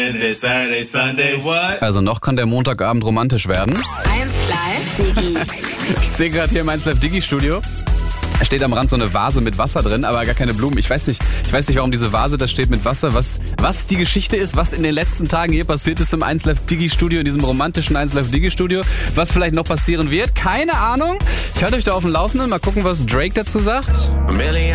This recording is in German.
Saturday, Sunday, what? Also noch kann der Montagabend romantisch werden. 1 Live Digi. Ich sehe gerade hier im 1 Live Digi Studio. Da steht am Rand so eine Vase mit Wasser drin, aber gar keine Blumen. Ich weiß nicht, warum diese Vase da steht mit Wasser. Was die Geschichte ist, was in den letzten Tagen hier passiert ist im 1 Live Digi Studio, in diesem romantischen 1 Live Digi Studio. Was vielleicht noch passieren wird, keine Ahnung. Ich halte euch da auf dem Laufenden. Mal gucken, was Drake dazu sagt.